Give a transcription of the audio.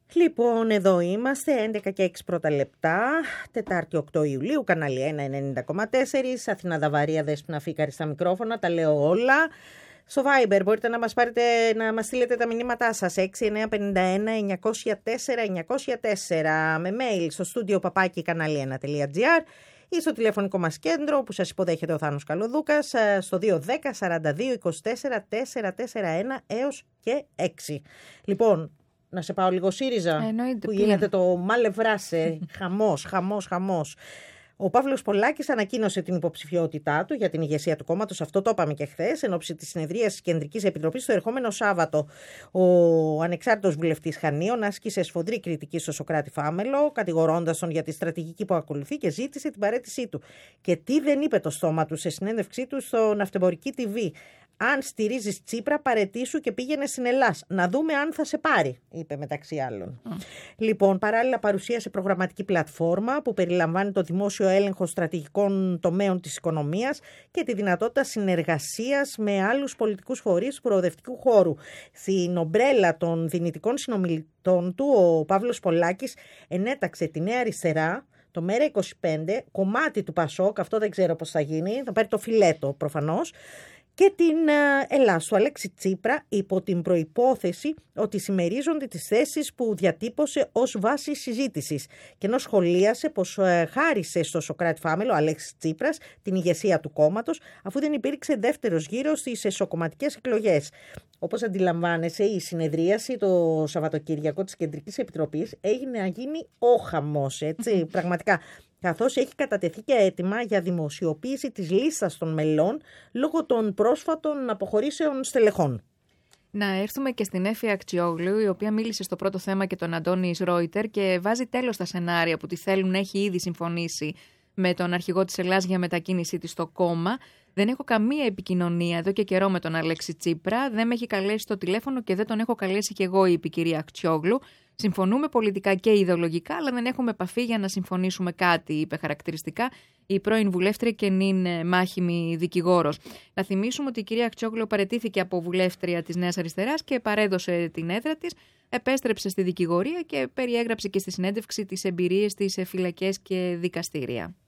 Λοιπόν, εδώ είμαστε, 11 και 6 πρώτα λεπτά, Τετάρτη 8 Ιουλίου, κανάλι 1, 90,4, Αθηνά Δαβαρία, Δέσποινα Φίκαρη στα μικρόφωνα, τα λέω όλα. Στο Viber μπορείτε να μας πάρετε, να μας στείλετε τα μηνύματά σας, 6951-904-904, με mail στο στούντιο papaki-κανάλι1.gr ή στο τηλεφωνικό μας κέντρο που σας υποδέχεται ο Θάνος Καλοδούκας στο 210 42 24 441 έως και 6. Λοιπόν, να σε πάω λίγο ΣΥΡΙΖΑ, που γίνεται το μαλευράσε, χαμός. Ο Παύλος Πολάκης ανακοίνωσε την υποψηφιότητά του για την ηγεσία του κόμματος. Αυτό το είπαμε και χθες, εν ώψη της συνεδρίας της Κεντρικής Επιτροπής το ερχόμενο Σάββατο. Ο ανεξάρτητος βουλευτής Χανίων άσκησε σφοδρή κριτική στο Σωκράτη Φάμελο, κατηγορώντας τον για τη στρατηγική που ακολουθεί και ζήτησε την παραίτησή του. Και τι δεν είπε το στόμα του σε συνέντευξή του στο Ναυτεμπορική TV. Αν στηρίζεις Τσίπρα, παραιτήσου και πήγαινε στην Ελλάς. Να δούμε αν θα σε πάρει, είπε μεταξύ άλλων. Λοιπόν, παράλληλα παρουσίασε προγραμματική πλατφόρμα που περιλαμβάνει το δημόσιο έλεγχο στρατηγικών τομέων της οικονομίας και τη δυνατότητα συνεργασίας με άλλους πολιτικούς φορείς του προοδευτικού χώρου. Στην ομπρέλα των δυνητικών συνομιλητών του, ο Παύλος Πολάκης ενέταξε τη Νέα Αριστερά, το ΜΕΡΑ25, κομμάτι του Πασόκ, αυτό δεν ξέρω πώς θα γίνει, θα πάρει το φιλέτο προφανώς, και την Ελλάς του Αλέξη Τσίπρα, υπό την προϋπόθεση ότι συμμερίζονται τις θέσεις που διατύπωσε ως βάση συζήτησης, και ενώ σχολίασε πως χάρισε στο Σωκράτη Φάμελο ο Αλέξης Τσίπρας την ηγεσία του κόμματος, αφού δεν υπήρξε δεύτερος γύρος στις εσωκομματικές εκλογές. Όπως αντιλαμβάνεσαι, η συνεδρίαση το Σαββατοκύριακο της Κεντρικής Επιτροπής έγινε να γίνει ο χαμός, έτσι, πραγματικά. Καθώς έχει κατατεθεί και αίτημα για δημοσιοποίηση της λίστας των μελών λόγω των πρόσφατων αποχωρήσεων στελεχών. Να έρθουμε και στην Έφη Ακτσιόγλου, η οποία μίλησε στο πρώτο θέμα και τον Αντώνη Ρόιτερ και βάζει τέλος στα σενάρια που τη θέλουν, έχει ήδη συμφωνήσει με τον αρχηγό της Ελλάς για μετακίνησή της στο κόμμα. Δεν έχω καμία επικοινωνία εδώ και καιρό με τον Αλέξη Τσίπρα. Δεν με έχει καλέσει στο τηλέφωνο και δεν τον έχω καλέσει κι εγώ, είπε η κυρία Ακτσιόγλου. Συμφωνούμε πολιτικά και ιδεολογικά, αλλά δεν έχουμε επαφή για να συμφωνήσουμε κάτι, είπε χαρακτηριστικά η πρώην βουλεύτρια και νυν μάχημη δικηγόρος. Να θυμίσουμε ότι η κυρία Ακτσιόγλου παραιτήθηκε από βουλεύτρια της Νέας Αριστεράς και παρέδωσε την έδρα της, επέστρεψε στη δικηγορία και περιέγραψε και στη συνέντευξη τις εμπειρίες της σε φυλακές και δικαστήρια.